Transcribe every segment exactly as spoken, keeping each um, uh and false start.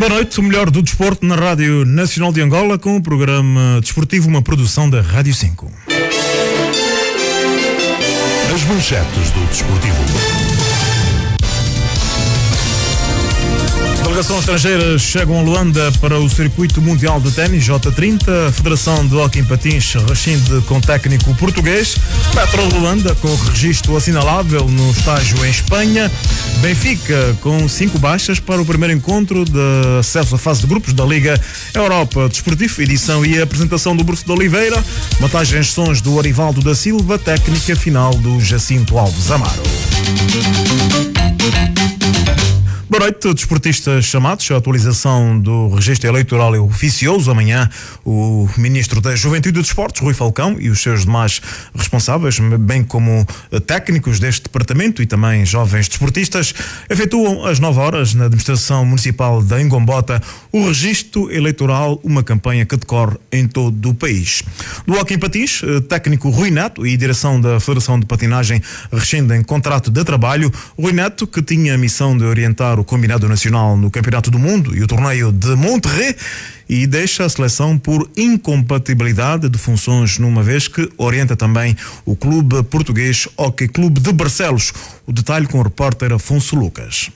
Boa noite, o melhor do desporto na Rádio Nacional de Angola com o programa desportivo, uma produção da Rádio cinco. As manchetes do desportivo. Delegação estrangeira chegam a Luanda para o Circuito Mundial de Ténis J trinta. A Federação de Hóquei em Patins rescinde com técnico português. Petro Luanda com registro assinalável no estágio em Espanha. Benfica com cinco baixas para o primeiro encontro de acesso à fase de grupos da Liga Europa Desportivo, edição e apresentação do Bruce de Oliveira, montagens sons do Arivaldo da Silva, técnica final do Jacinto Alves Amaro. Boa noite, desportistas chamados. A atualização do registro eleitoral é oficioso. Amanhã, o Ministro da Juventude e dos Desportos, Rui Falcão, e os seus demais responsáveis, bem como técnicos deste departamento e também jovens desportistas, efetuam às nove horas na Administração Municipal da Ingombota o registro eleitoral, uma campanha que decorre em todo o país. Do Hóquei em Patins, técnico Rui Neto e direção da Federação de Patinagem rescindem contrato de trabalho. Rui Neto, que tinha a missão de orientar o combinado nacional no Campeonato do Mundo e o torneio de Monterrey, e deixa a seleção por incompatibilidade de funções, numa vez que orienta também o clube português Hóquei Clube de Barcelos. O detalhe com o repórter Afonso Lucas.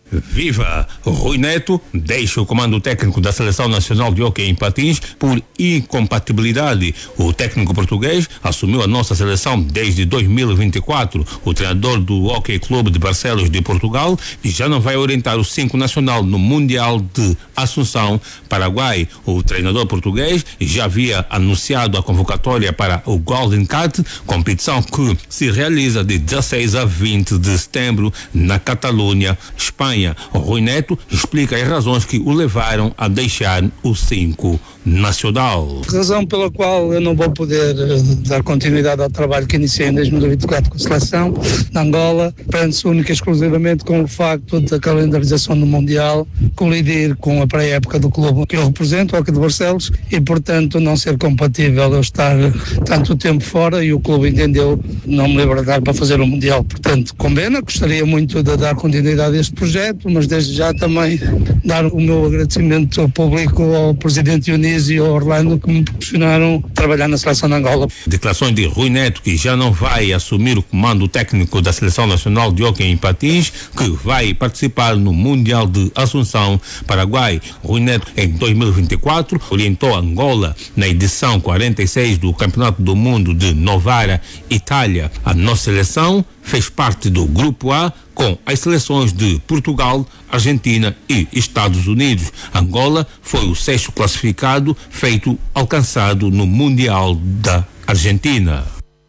Viva! Rui Neto deixa o comando técnico da Seleção Nacional de Hóquei em Patins por incompatibilidade. O técnico português assumiu a nossa seleção desde dois mil e vinte e quatro. O treinador do Hóquei Clube de Barcelos de Portugal e já não vai orientar o cinco nacional no Mundial de Assunção, Paraguai. O treinador português já havia anunciado a convocatória para o Golden Cat, competição que se realiza de dezesseis a vinte de setembro na Catalunha, Espanha. O Rui Neto explica as razões que o levaram a deixar o cinco nacional. Razão pela qual eu não vou poder uh, dar continuidade ao trabalho que iniciei em dois mil e vinte e quatro com a seleção na Angola, prende-se única e exclusivamente com o facto da calendarização do Mundial colidir com a pré-época do clube que eu represento, o Hóquei de Barcelos, e portanto não ser compatível eu estar tanto tempo fora, e o clube entendeu não me libertar para fazer o Mundial. Portanto, com pena, gostaria muito de dar continuidade a este projeto, mas desde já também dar o meu agradecimento público ao Presidente Dionísio e ao Orlando, que me proporcionaram trabalhar na seleção de Angola. Declarações de Rui Neto, que já não vai assumir o comando técnico da Seleção Nacional de Hóquei em Patins, que vai participar no Mundial de Assunção, Paraguai. Rui Neto, em dois mil e vinte e quatro, orientou Angola na edição quarenta e seis do Campeonato do Mundo de Novara, Itália. A nossa seleção fez parte do Grupo A com as seleções de Portugal, Argentina e Estados Unidos. Angola foi o sexto classificado, feito alcançado no Mundial da Argentina.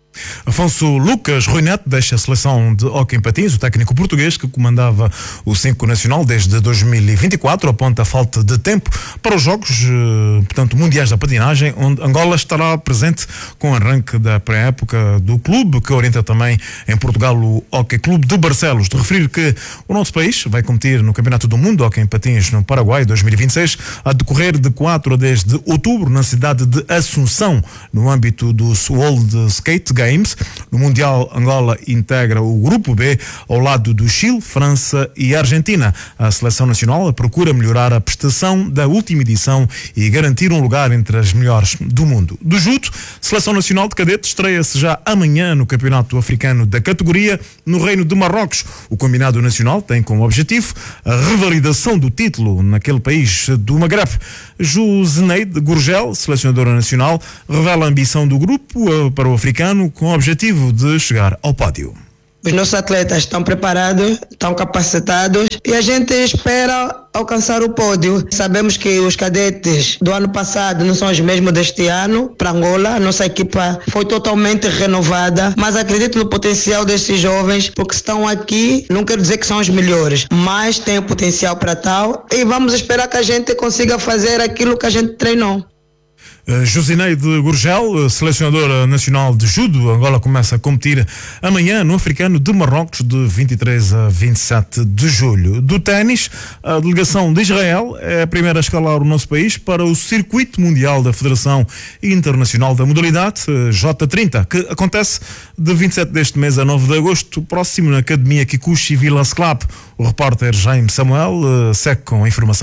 Afonso Lucas. Rui Neto deixa a seleção de Hóquei em Patins. O técnico português, que comandava o cinco nacional desde dois mil e vinte e quatro, aponta a falta de tempo para os Jogos, portanto, mundiais da patinagem, onde Angola estará presente com o arranque da pré-época do clube, que orienta também em Portugal o Hóquei Clube de Barcelos. De referir que o nosso país vai competir no Campeonato do Mundo Hóquei em Patins no Paraguai dois mil e vinte e seis, a decorrer de quatro a dez de outubro na cidade de Assunção, no âmbito do World Skate Games. No Mundial, Angola integra o Grupo B ao lado do Chile, França e Argentina. A seleção nacional procura melhorar a prestação da última edição e garantir um lugar entre as melhores do mundo. Do judo, Seleção Nacional de Cadetes estreia-se já amanhã no Campeonato Africano da categoria no Reino de Marrocos. O combinado nacional tem como objetivo a revalidação do título naquele país do Magreb. Joseneide Gurgel, selecionadora nacional, revela a ambição do grupo para o africano com o objetivo de chegar ao pódio. Os nossos atletas estão preparados, estão capacitados e a gente espera alcançar o pódio. Sabemos que os cadetes do ano passado não são os mesmos deste ano para Angola. A nossa equipa foi totalmente renovada, mas acredito no potencial destes jovens, porque estão aqui, não quero dizer que são os melhores, mas têm o potencial para tal, e vamos esperar que a gente consiga fazer aquilo que a gente treinou. Uh, Joseneide Gurgel, selecionadora nacional de judo. Angola começa a competir amanhã no Africano de Marrocos de vinte e três a vinte e sete de julho. Do ténis, a delegação de Israel é a primeira a escalar o nosso país para o Circuito Mundial da Federação Internacional da Modalidade J trinta, que acontece de vinte e sete deste mês a nove de agosto, próximo na Academia Kikuchi Village Club. O repórter Jaime Samuel uh, segue com a informação.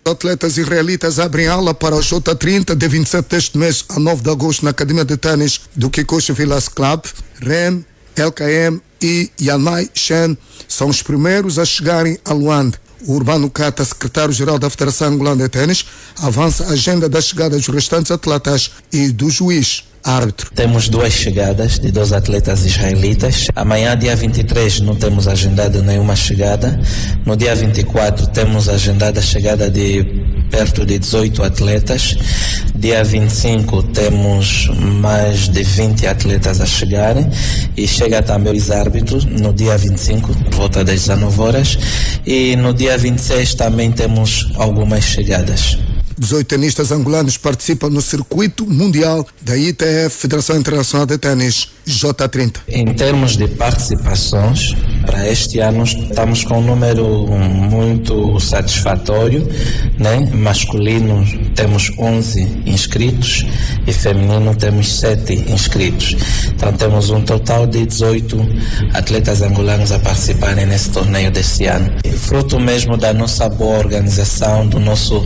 Atletas israelitas abrem aula para o J trinta de vinte e sete deste mês a nove de agosto na Academia de Tênis do Kikosh Villas Club. Rem, L K M e Yanai Shen são os primeiros a chegarem a Luanda. O Urbano Cata, secretário-geral da Federação Angolana de Tênis, avança a agenda da chegada dos restantes atletas e do juiz árbitro. Temos duas chegadas de dois atletas israelitas. Amanhã, dia vinte e três, não temos agendado nenhuma chegada. No dia vinte e quatro, temos agendada a chegada de perto de dezoito atletas. Dia vinte e cinco, temos mais de vinte atletas a chegarem. E chega também os árbitros no dia vinte e cinco, por volta das dezenove horas. E no dia vinte e seis também temos algumas chegadas. dezoito tenistas angolanos participam no circuito mundial da I T F, Federação Internacional de Tênis, J trinta. Em termos de participações, para este ano estamos com um número muito satisfatório, né? Masculino temos onze inscritos e feminino temos sete inscritos. Então temos um total de dezoito atletas angolanos a participarem nesse torneio deste ano. Fruto mesmo da nossa boa organização, do nosso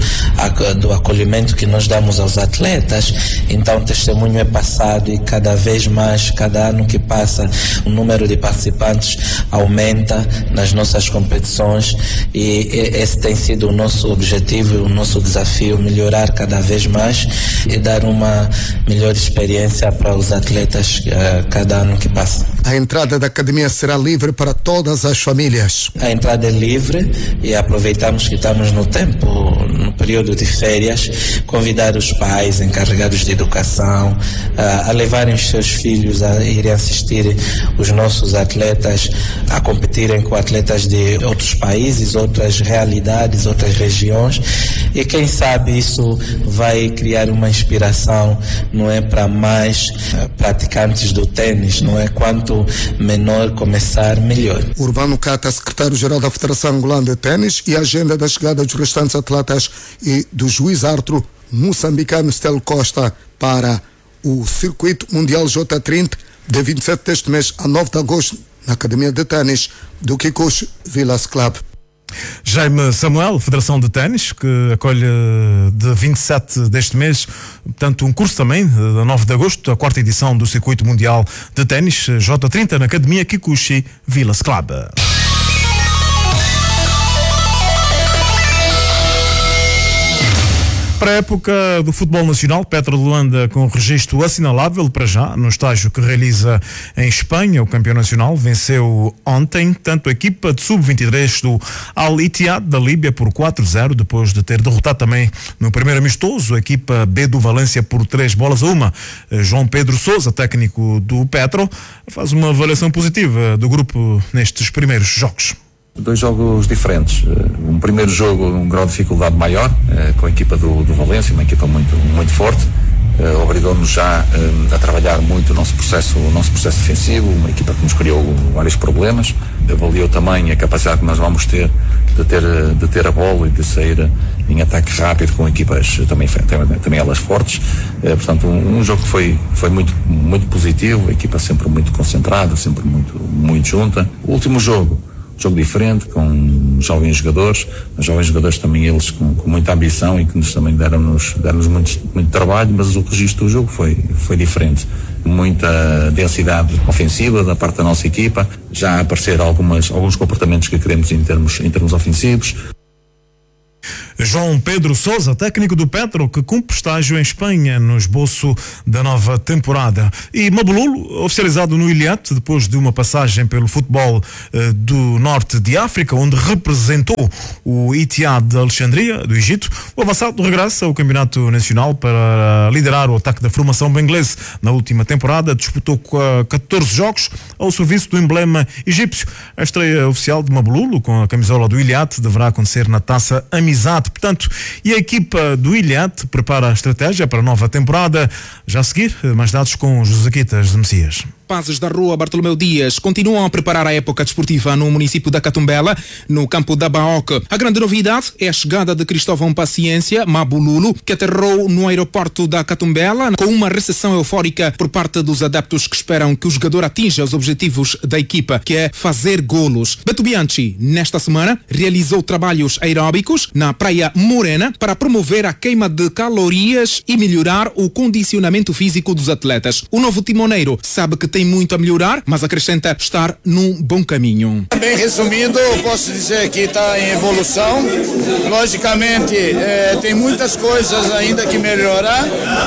do acolhimento que nós damos aos atletas, então o testemunho é passado e cada vez mais, cada ano que passa, o número de participantes aumenta nas nossas competições e esse tem sido o nosso objetivo, o nosso desafio, melhorar cada vez mais e dar uma melhor experiência para os atletas uh, cada ano que passa. A entrada da academia será livre para todas as famílias. A entrada é livre e aproveitamos que estamos no tempo, no período de férias, convidar os pais encarregados de educação uh, a levarem os seus filhos a irem assistir os nossos atletas, a competirem com atletas de outros países, outras realidades, outras regiões, e quem sabe isso vai criar uma inspiração, não é, para mais uh, praticantes do tênis, não é? Quanto menor começar, melhor. Urbano Cata, secretário-geral da Federação Angolana de Tênis, e a agenda da chegada dos restantes atletas e do juiz árbitro moçambicano Stelo Costa para o circuito mundial J trinta de vinte e sete deste mês a nove de agosto na Academia de Tênis do Kikosh Villas Club. Jaime Samuel, Federação de Tênis, que acolhe de vinte e sete deste mês, portanto, um curso também, de nove de agosto, a quarta edição do Circuito Mundial de Tênis J trinta na Academia Kikosh Villas Club. Para a época do futebol nacional, Petro de Luanda com registro assinalável para já, no estágio que realiza em Espanha. O campeão nacional venceu ontem tanto a equipa de sub vinte e três do Al-Ittihad da Líbia por quatro a zero, depois de ter derrotado também no primeiro amistoso a equipa B do Valência por três bolas a uma. João Pedro Sousa, técnico do Petro, faz uma avaliação positiva do grupo nestes primeiros jogos. Dois jogos diferentes. Um primeiro jogo, um grau de dificuldade maior, com a equipa do, do Valência, uma equipa muito, muito forte. Obrigou-nos já a trabalhar muito o nosso processo, o nosso processo defensivo, uma equipa que nos criou vários problemas. Avaliou também a capacidade que nós vamos ter de ter, de ter a bola e de sair em ataque rápido com equipas também, também, também elas fortes. Portanto, um, um jogo que foi, foi muito, muito positivo, a equipa sempre muito concentrada, sempre muito, muito junta. O último jogo, jogo diferente, com jovens jogadores, mas jovens jogadores também eles com, com muita ambição e que nos também deram-nos deram-nos muito, muito trabalho, mas o registro do jogo foi, foi diferente. Muita densidade ofensiva da parte da nossa equipa, já a aparecer algumas, alguns comportamentos que queremos em termos, em termos ofensivos. João Pedro Sousa, técnico do Petro, que cumpre estágio em Espanha no esboço da nova temporada. E Mabululo, oficializado no Iliad, depois de uma passagem pelo futebol eh, do norte de África, onde representou o Ittihad de Alexandria, do Egito. O avançado regressa ao Campeonato Nacional para liderar o ataque da formação bengalesa. Na última temporada, disputou catorze jogos ao serviço do emblema egípcio. A estreia oficial de Mabululo, com a camisola do Iliad, deverá acontecer na Taça Amizade. Portanto, e a equipa do Iliad prepara a estratégia para a nova temporada. Já a seguir, mais dados com Josequitas de Messias. Rapazes da rua Bartolomeu Dias continuam a preparar a época desportiva no município da Catumbela, no campo da Baoca. A grande novidade é a chegada de Cristóvão Paciência, Mabululo, que aterrou no aeroporto da Catumbela com uma recepção eufórica por parte dos adeptos que esperam que o jogador atinja os objetivos da equipa, que é fazer golos. Beto Bianchi, nesta semana, realizou trabalhos aeróbicos na praia Areia Morena para promover a queima de calorias e melhorar o condicionamento físico dos atletas. O novo timoneiro sabe que tem muito a melhorar, mas acrescenta estar num bom caminho. Bem resumido, posso dizer que está em evolução. Logicamente, é, tem muitas coisas ainda que melhorar,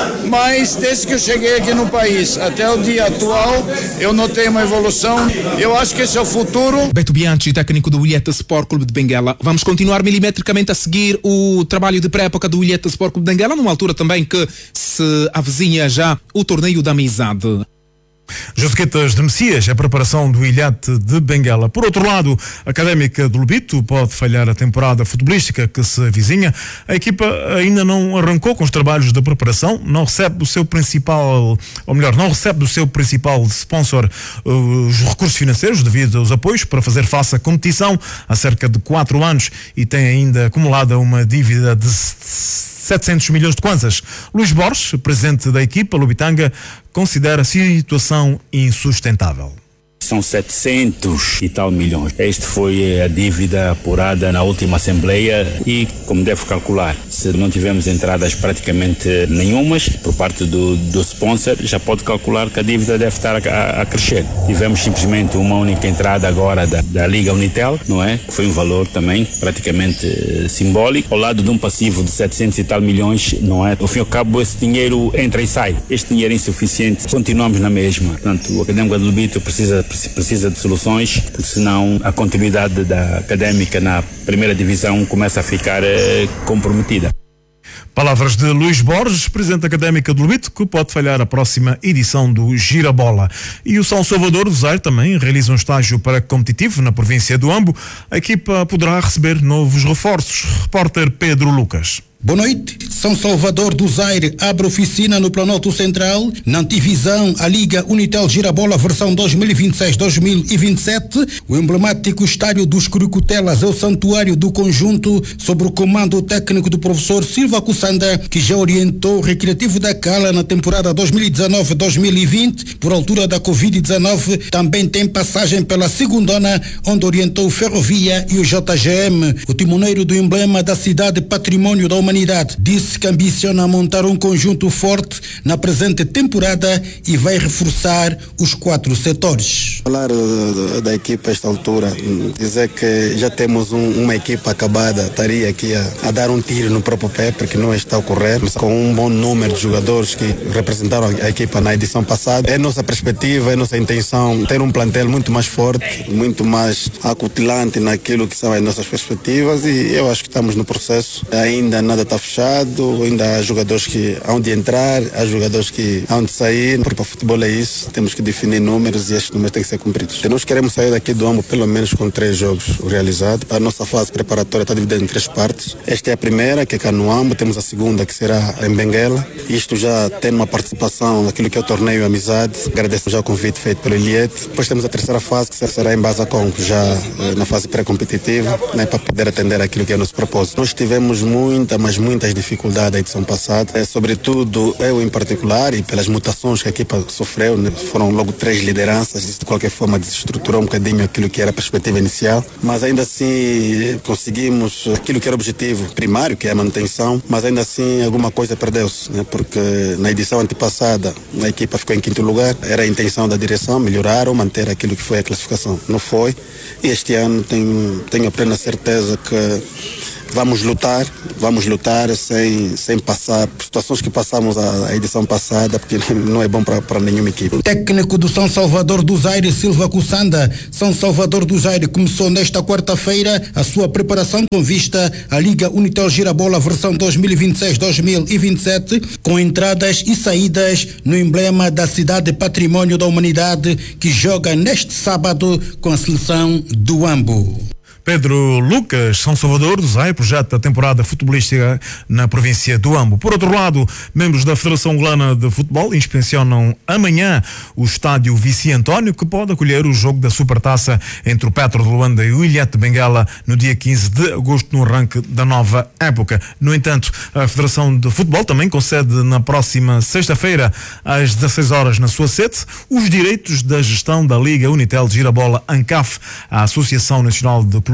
mas desde que eu cheguei aqui no país até o dia atual, eu notei uma evolução. Eu acho que esse é o futuro. Beto Bianchi, técnico do Ilheta Sport Clube de Benguela. Vamos continuar milimetricamente a seguir o trabalho de pré-época do Ilheta Sport Clube de Benguela, numa altura também que se avizinha já o torneio da amizade. Josquetas de Messias, a preparação do Ilhete de Benguela. Por outro lado, a Académica de Lobito pode falhar a temporada futebolística que se avizinha. A equipa ainda não arrancou com os trabalhos de preparação, não recebe do seu principal, ou melhor, não recebe do seu principal sponsor uh, os recursos financeiros devido aos apoios para fazer face à competição há cerca de quatro anos e tem ainda acumulada uma dívida de setecentos milhões de kwanzas. Luís Borges, presidente da equipa Lubitanga, considera a situação insustentável. São setecentos e tal milhões. Este foi a dívida apurada na última Assembleia e, como deve calcular, se não tivermos entradas praticamente nenhumas por parte do, do sponsor, já pode calcular que a dívida deve estar a, a crescer. Tivemos simplesmente uma única entrada agora da, da Liga Unitel, não é? Foi um valor também praticamente uh, simbólico, ao lado de um passivo de setecentos e tal milhões, não é? Ao fim e ao cabo, esse dinheiro entra e sai. Este dinheiro é insuficiente. Continuamos na mesma. Portanto, o Académico de Lobito precisa precisa de soluções, porque senão a continuidade da Académica na primeira divisão começa a ficar eh, comprometida. Palavras de Luís Borges, presidente da Académica de Lobito, que pode falhar a próxima edição do Girabola. E o São Salvador do Zaire também realiza um estágio pré-competitivo na província do Ambo. A equipa poderá receber novos reforços. Repórter Pedro Lucas. Boa noite. São Salvador do Zaire abre oficina no Planalto Central, na antivisão a Liga Unitel Girabola versão dois mil e vinte e seis dois mil e vinte e sete. O emblemático estádio dos Curicutelas é o santuário do conjunto sob o comando técnico do professor Silva Kussanda, que já orientou o Recreativo da Cala na temporada dois mil e dezanove dois mil e vinte. Por altura da covid dezenove, também tem passagem pela Segundona, onde orientou o Ferrovia e o J G M. O timoneiro do emblema da cidade Patrimônio da Humanidade disse que ambiciona montar um conjunto forte na presente temporada e vai reforçar os quatro setores. Falar da, da equipa a esta altura, dizer que já temos um, uma equipa acabada, estaria aqui a, a dar um tiro no próprio pé, porque não está a ocorrer, mas com um bom número de jogadores que representaram a equipa na edição passada. É nossa perspectiva, é nossa intenção ter um plantel muito mais forte, muito mais acutilante naquilo que são as nossas perspectivas, e eu acho que estamos no processo. Ainda nada está fechado, ainda há jogadores que hão de entrar, há jogadores que hão de sair, porque para o futebol é isso, temos que definir números e estes números têm que ser cumpridos. E nós queremos sair daqui do Ambo pelo menos com três jogos realizados. A nossa fase preparatória está dividida em três partes. Esta é a primeira, que é cá no Ambo, temos a segunda, que será em Benguela. Isto já tem uma participação naquilo que é o torneio Amizade. Agradeço já o convite feito pelo Ilhete. Depois temos a terceira fase, que será em Bazacom, já na fase pré-competitiva, né, para poder atender aquilo que é o nosso propósito. Nós tivemos muita, mas muitas dificuldades na edição passada, é, sobretudo eu em particular, e pelas mutações que a equipa sofreu, né, foram logo três lideranças, isso de qualquer forma desestruturou um bocadinho aquilo que era a perspectiva inicial, mas ainda assim conseguimos aquilo que era o objetivo primário, que é a manutenção, mas ainda assim alguma coisa perdeu-se, né, porque na edição antepassada a equipa ficou em quinto lugar, era a intenção da direção melhorar ou manter aquilo que foi a classificação, não foi, e este ano tenho, tenho a plena certeza que vamos lutar, vamos lutar sem, sem passar por situações que passamos a, a edição passada, porque não é bom para nenhuma equipe. Técnico do São Salvador do Zaire, Silva Kussanda. São Salvador do Zaire começou nesta quarta-feira a sua preparação com vista à Liga Unitel Girabola versão dois mil e vinte e seis dois mil e vinte e sete, com entradas e saídas no emblema da cidade Patrimônio da Humanidade, que joga neste sábado com a seleção do Ambo. Pedro Lucas, São Salvador do Zaire, projeto da temporada futebolística na província do Ambo. Por outro lado, membros da Federação Angolana de Futebol inspecionam amanhã o estádio Vici António, que pode acolher o jogo da Supertaça entre o Petro de Luanda e o Ilhete de Benguela no dia quinze de agosto, no arranque da nova época. No entanto, a Federação de Futebol também concede na próxima sexta-feira, às dezasseis horas, na sua sede, os direitos da gestão da Liga Unitel de Girabola ANCAF, a Associação Nacional de Clubes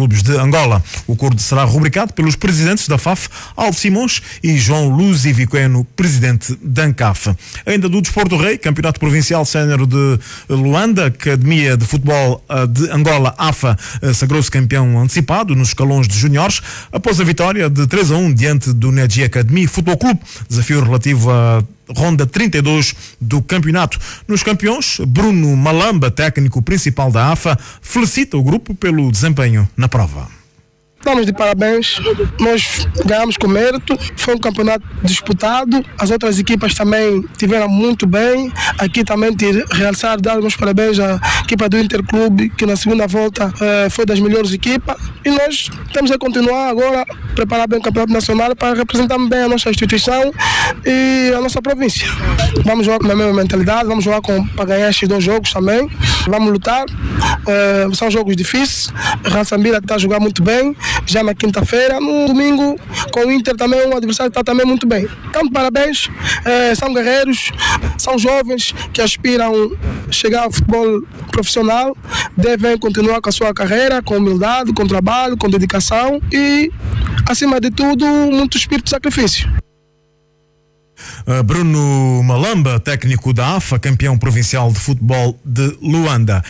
clubes de Angola. O acordo será rubricado pelos presidentes da F A F, Aldo Simões e João Luz Iviqueno, presidente da ANCAF. Ainda do Desporto Rei, Campeonato Provincial Sénior de Luanda, Academia de Futebol de Angola, A F A, sagrou-se campeão antecipado nos escalões de juniores, após a vitória de três a um diante do Neji Academy Futebol Clube, desafio relativo à ronda trinta e dois do campeonato. Nos campeões, Bruno Malamba, técnico principal da A F A, felicita o grupo pelo desempenho na prova. Estamos de parabéns, nós ganhamos com mérito, foi um campeonato disputado, as outras equipas também tiveram muito bem. Aqui também de realçar, dar meus parabéns à equipa do Interclube, que na segunda volta eh, foi das melhores equipas, e nós temos a continuar agora, preparar bem o campeonato nacional para representarmos bem a nossa instituição e a nossa província. Vamos jogar com a mesma mentalidade, vamos jogar com, para ganhar estes dois jogos também, vamos lutar, eh, são jogos difíceis, Ransambira está a jogar muito bem, já na quinta-feira, no domingo com o Inter também, um adversário que está também muito bem. Então, parabéns, eh, são guerreiros, são jovens que aspiram a chegar ao futebol profissional, devem continuar com a sua carreira, com humildade, com trabalho, com dedicação e, acima de tudo, muito espírito de sacrifício. Bruno Malamba, técnico da A F A, campeão provincial de futebol de Luanda.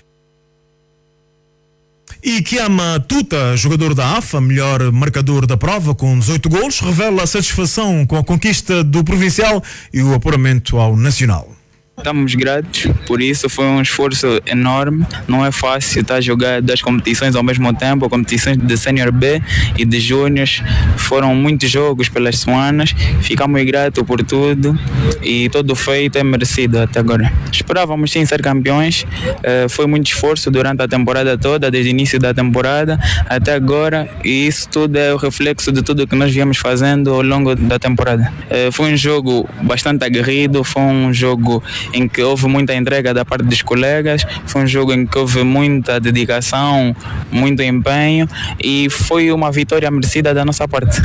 E Kiama Tuta, jogador da A F A, melhor marcador da prova com dezoito golos, revela a satisfação com a conquista do provincial e o apuramento ao nacional. Estamos gratos, por isso foi um esforço enorme. Não é fácil estar a jogar duas competições ao mesmo tempo, competições de Sênior B e de Júniors. Foram muitos jogos pelas semanas, ficamos gratos por tudo e todo feito é merecido até agora. Esperávamos sim ser campeões, foi muito esforço durante a temporada toda, desde o início da temporada até agora, e isso tudo é o reflexo de tudo que nós viemos fazendo ao longo da temporada. Foi um jogo bastante aguerrido, foi um jogo em que houve muita entrega da parte dos colegas, foi um jogo em que houve muita dedicação, muito empenho e foi uma vitória merecida da nossa parte.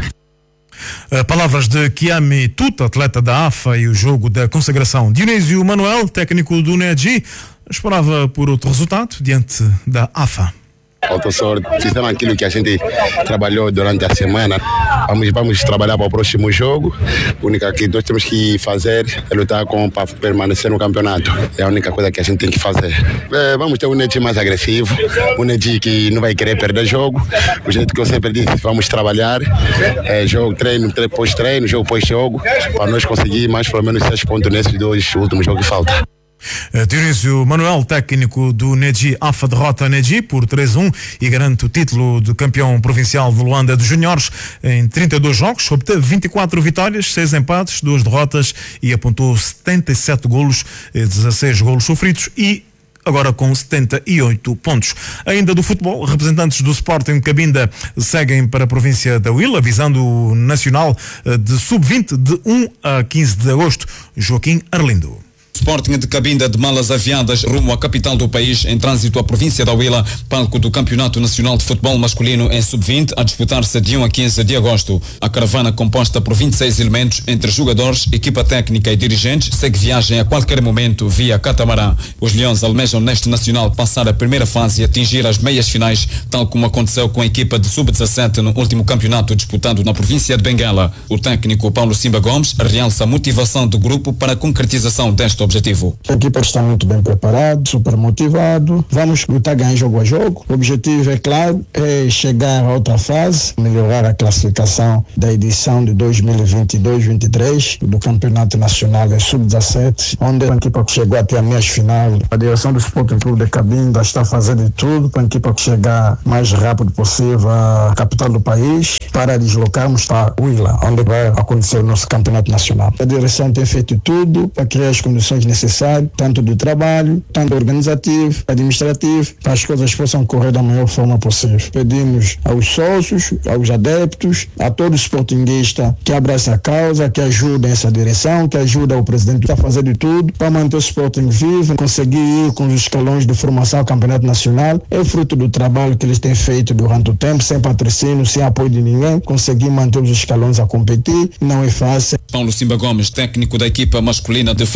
Palavras de Kiami Tuta, atleta da A F A, e o jogo da consagração. Dionísio Manuel, técnico do Neji, esperava por outro resultado diante da A F A. Falta sorte, fizemos aquilo que a gente trabalhou durante a semana. Vamos, vamos trabalhar para o próximo jogo. A única que nós temos que fazer é lutar com, para permanecer no campeonato. É a única coisa que a gente tem que fazer. É, vamos ter um Neji mais agressivo, um Neji que não vai querer perder jogo. O jeito que eu sempre disse, vamos trabalhar. É, jogo, treino, treino pós-treino, jogo pós-jogo, para nós conseguir mais pelo menos seis pontos nesses dois últimos jogos que faltam. Dionísio Manuel, técnico do Neji, A F A derrota Neji por três a um e garante o título de campeão provincial de Luanda de juniores em trinta e dois jogos, obteve vinte e quatro vitórias, seis empates, duas derrotas e apontou setenta e sete golos, dezasseis golos sofridos e agora com setenta e oito pontos. Ainda do futebol, representantes do Sporting Cabinda seguem para a província da Huila, visando o Nacional de sub vinte de um a quinze de agosto. Joaquim Arlindo. Sporting de Cabinda de malas aviadas rumo à capital do país, em trânsito à província da Huila, palco do Campeonato Nacional de Futebol Masculino em sub vinte, a disputar-se de um a quinze de agosto. A caravana, composta por vinte e seis elementos, entre jogadores, equipa técnica e dirigentes, segue viagem a qualquer momento via catamarã. Os Leões almejam neste Nacional passar a primeira fase e atingir as meias finais, tal como aconteceu com a equipa de sub dezassete no último campeonato disputado na província de Benguela. O técnico Paulo Simba Gomes realça a motivação do grupo para a concretização deste objetivo. A equipa está muito bem preparada, super motivado. Vamos lutar, ganhar jogo a jogo. O objetivo, é claro, é chegar a outra fase, melhorar a classificação da edição de dois mil e vinte e dois vinte e três do Campeonato Nacional em sub dezassete, onde a equipa que chegou até a meias final. A direção do Sporting Clube de Cabinda está fazendo de tudo para a equipa que chegar mais rápido possível à capital do país, para deslocarmos para Huila, onde vai acontecer o nosso Campeonato Nacional. A direção tem feito tudo para criar as condições necessárias, tanto do trabalho, tanto organizativo, administrativo, para as coisas possam correr da melhor forma possível. Pedimos aos sócios, aos adeptos, a todos os sportinguistas que abracem a causa, que ajudem essa direção, que ajudem o presidente a fazer de tudo para manter o Sporting vivo, conseguir ir com os escalões de formação ao Campeonato Nacional. É fruto do trabalho que eles têm feito durante o tempo, sem patrocínio, sem apoio de ninguém, conseguir manter os escalões a competir não é fácil. Paulo Simba Gomes, técnico da equipa masculina de futebol sub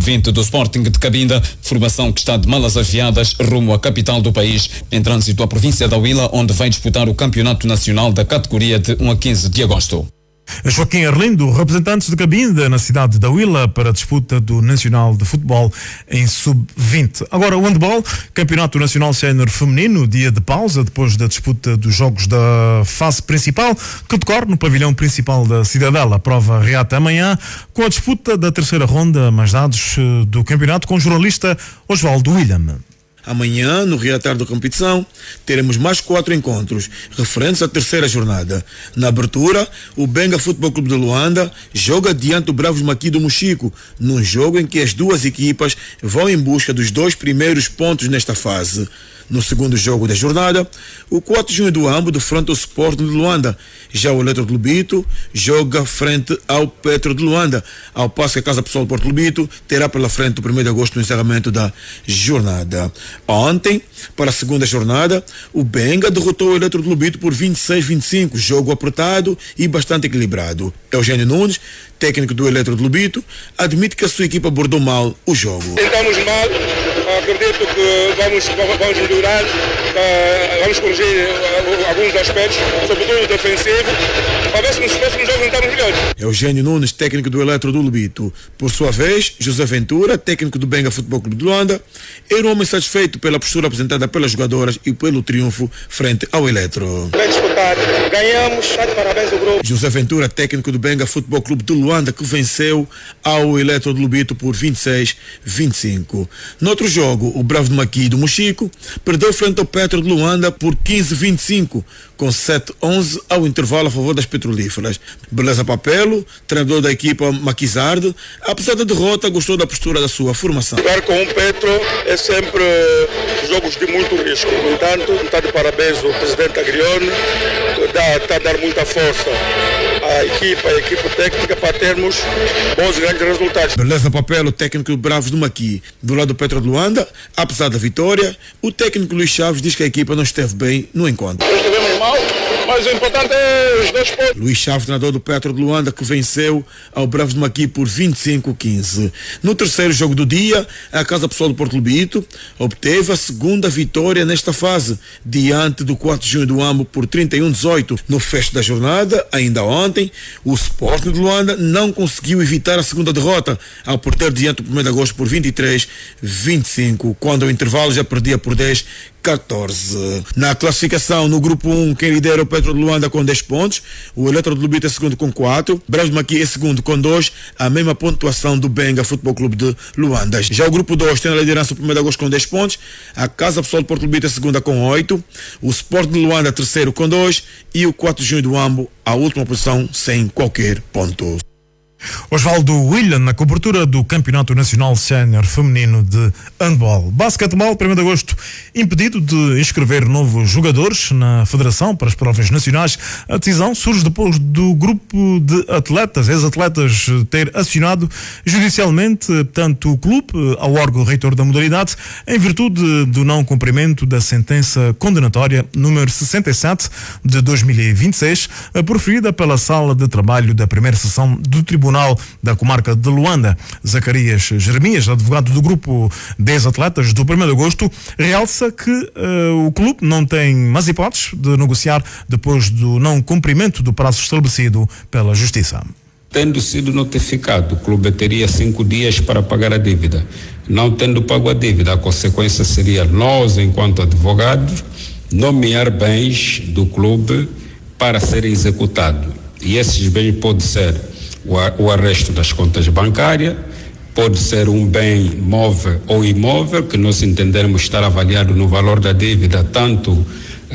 vinte do Sporting de Cabinda, formação que está de malas aviadas rumo à capital do país, em trânsito à província da Huila, onde vai disputar o Campeonato Nacional da categoria de um a quinze de agosto. Joaquim Arlindo, representantes de Cabinda na cidade da Huila para a disputa do Nacional de Futebol em sub vinte. Agora o handball, Campeonato Nacional Sénior Feminino, dia de pausa depois da disputa dos jogos da fase principal, que decorre no pavilhão principal da Cidadela. A prova reata amanhã com a disputa da terceira ronda, mais dados do campeonato, com o jornalista Osvaldo William. Amanhã, no reatar da competição, teremos mais quatro encontros referentes à terceira jornada. Na abertura, o Benga Futebol Clube de Luanda joga diante do Bravos Maqui do Mochico, num jogo em que as duas equipas vão em busca dos dois primeiros pontos nesta fase. No segundo jogo da jornada, o quatro de junho do Ambo defronta o Sporting de Luanda. Já o Eletro de Lubito joga frente ao Petro de Luanda, ao passo que a Casa Pessoal de Porto Lubito terá pela frente o primeiro de agosto no encerramento da jornada. Ontem, para a segunda jornada, o Benga derrotou o Eletro de Lubito por vinte e seis a vinte e cinco, jogo apertado e bastante equilibrado. Eugênio Nunes, técnico do Eletro de Lubito, admite que a sua equipa abordou mal o jogo. Tentamos mal, acredito que vamos, vamos melhorar, vamos corrigir alguns aspectos, sobretudo o defensivo, para ver se nos próximos jogos estamos melhores. Eugênio Nunes, técnico do Eletro do Lubito. Por sua vez, José Ventura, técnico do Benga Futebol Clube de Luanda, era um homem satisfeito pela postura apresentada pelas jogadoras e pelo triunfo frente ao Eletro. Bem disputado, ganhamos, está de parabéns ao grupo. José Ventura, técnico do Benga Futebol Clube de Luanda, que venceu ao Eletro de Lubito por vinte e seis a vinte e cinco. No outro jogo, o Bravo de Maqui do Mochico perdeu frente ao Petro de Luanda por quinze a vinte e cinco, com sete a onze ao intervalo a favor das petrolíferas. Beleza Papelo, treinador da equipa Maquizardo, apesar da derrota, gostou da postura da sua formação. Jogar com um Petro é sempre jogos de muito risco. No entanto, está de parabéns o presidente Agrione, que está a dar muita força à equipa, à equipa técnica, para termos bons e grandes resultados. Beleza Papelo, técnico do Bravos do Maqui. Do lado do Petro de Luanda, apesar da vitória, o técnico Luís Chaves diz que a equipa não esteve bem no encontro. Nós estivemos mal, mas o importante é os dois pontos. Luís Chaves, treinador do Petro de Luanda, que venceu ao Bravos de Maqui por vinte e cinco a quinze. No terceiro jogo do dia, a Casa Pessoal do Porto Lubito obteve a segunda vitória nesta fase, diante do quatro de junho do Ambo por trinta e um a dezoito. No fecho da jornada, ainda ontem, o Sporting de Luanda não conseguiu evitar a segunda derrota, ao perder diante do primeiro de agosto por vinte e três a vinte e cinco, quando ao intervalo já perdia por dez a catorze. Na classificação, no grupo um, quem lidera o Petro de Luanda com dez pontos, o Eletro de Lubito é segundo com quatro, Bravos de Maqui é segundo com dois, a mesma pontuação do Benga Futebol Clube de Luanda. Já o grupo dois tem a liderança o primeiro de agosto com dez pontos, a Casa Pessoal de Porto Lubito é segunda com oito, o Sport de Luanda terceiro com dois e o quatro de junho do Ambo a última posição sem qualquer ponto. Osvaldo William na cobertura do Campeonato Nacional Sénior Feminino de Handball. Basquetebol, primeiro de agosto, impedido de inscrever novos jogadores na Federação para as provas nacionais. A decisão surge depois do grupo de atletas, ex-atletas, ter acionado judicialmente tanto o clube ao órgão reitor da modalidade em virtude do não cumprimento da sentença condenatória número sessenta e sete de dois mil e vinte e seis, proferida pela Sala de Trabalho da primeira sessão do Tribunal da Comarca de Luanda. Zacarias Jeremias, advogado do grupo dez atletas do primeiro de agosto, realça que uh, o clube não tem mais hipóteses de negociar depois do não cumprimento do prazo estabelecido pela Justiça. Tendo sido notificado, o clube teria cinco dias para pagar a dívida. Não tendo pago a dívida, a consequência seria nós, enquanto advogados, nomear bens do clube para serem executados. E esses bens podem ser o arresto das contas bancárias, pode ser um bem móvel ou imóvel, que nós entendermos estar avaliado no valor da dívida, tanto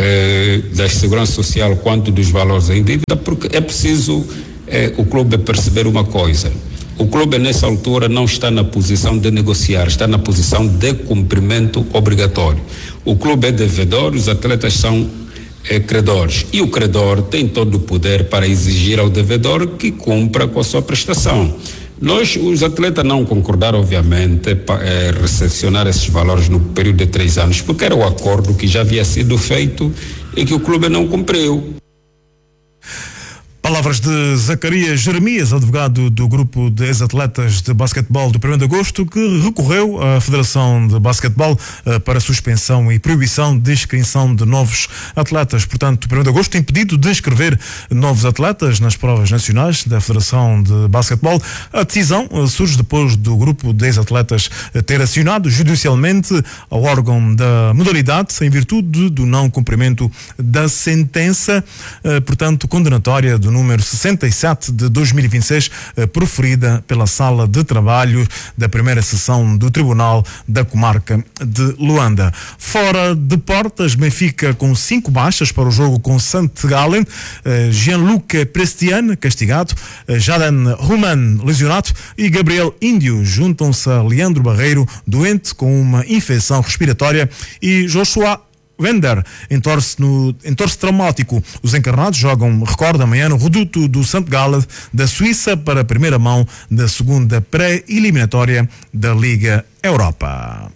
eh, da segurança social quanto dos valores em dívida, porque é preciso eh, o clube perceber uma coisa. O clube nessa altura não está na posição de negociar, está na posição de cumprimento obrigatório. O clube é devedor, os atletas são É, credores, e o credor tem todo o poder para exigir ao devedor que cumpra com a sua prestação. Nós, os atletas, não concordaram, obviamente, para é, recepcionar esses valores no período de três anos, porque era o acordo que já havia sido feito e que o clube não cumpriu. Palavras de Zacarias Jeremias, advogado do grupo de ex-atletas de basquetebol do primeiro de agosto, que recorreu à Federação de Basquetebol para suspensão e proibição de inscrição de novos atletas. Portanto, o primeiro de agosto impedido de inscrever novos atletas nas provas nacionais da Federação de Basquetebol. A decisão surge depois do grupo de ex-atletas ter acionado judicialmente ao órgão da modalidade em virtude do não cumprimento da sentença, portanto, condenatória do número sessenta e sete de dois mil e vinte e seis, proferida pela Sala de Trabalho da primeira sessão do Tribunal da Comarca de Luanda. Fora de portas, Benfica com cinco baixas para o jogo com Sant Gallen, Gianluca Prestian, castigado, Jaden Ruman, lesionado, e Gabriel Índio juntam-se a Leandro Barreiro, doente com uma infecção respiratória, e Joshua Wender, entorce, no, entorce traumático. Os encarnados jogam, recorda, amanhã no reduto do Sant Gallen da Suíça para a primeira mão da segunda pré-eliminatória da Liga Europa.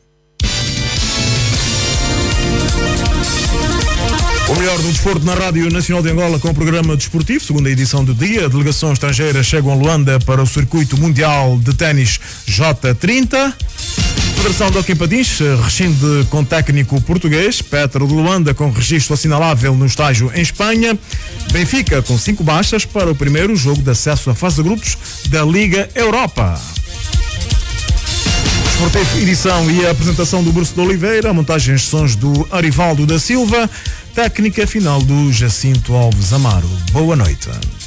O melhor do desporto na Rádio Nacional de Angola com o programa desportivo, segunda edição do dia. Delegações estrangeiras chegam a Luanda para o circuito mundial de ténis J trinta. Federação de Hóquei Patins rescinde com técnico português. Petro de Luanda com registro assinalável no estágio em Espanha. Benfica com cinco baixas para o primeiro jogo de acesso à fase de grupos da Liga Europa. Desportivo, edição e a apresentação do Bruce de Oliveira, montagens de sons do Arivaldo da Silva, técnica final do Jacinto Alves Amaro. Boa noite.